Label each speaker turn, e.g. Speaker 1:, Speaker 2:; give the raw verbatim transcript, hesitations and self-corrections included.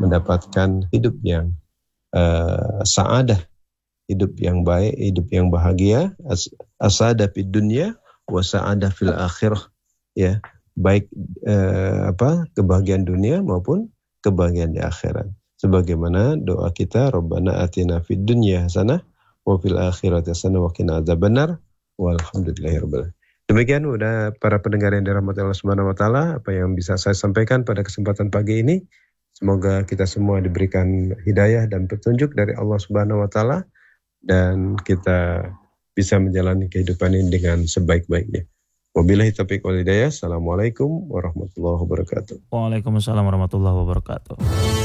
Speaker 1: mendapatkan hidup yang uh, sa'adah, hidup yang baik, hidup yang bahagia, as- asada fid dunya wa sa'adah fil akhirah, ya, baik uh, apa kebahagiaan dunia maupun kebahagiaan di akhirat. Sebagaimana doa kita, Rabbana atina fid dunya hasanah wa fil akhirati hasanah wa qina adzabannar walhamdulillahirabbil alamin. Demikian udah para pendengar yang dirahmati Allah Subhanahu wa taala, apa yang bisa saya sampaikan pada kesempatan pagi ini. Semoga kita semua diberikan hidayah dan petunjuk dari Allah Subhanahu wa taala dan kita bisa menjalani kehidupan ini dengan sebaik-baiknya. Wabillahi taufiq wal hidayah. Assalamualaikum warahmatullahi wabarakatuh.
Speaker 2: Waalaikumsalam warahmatullahi wabarakatuh.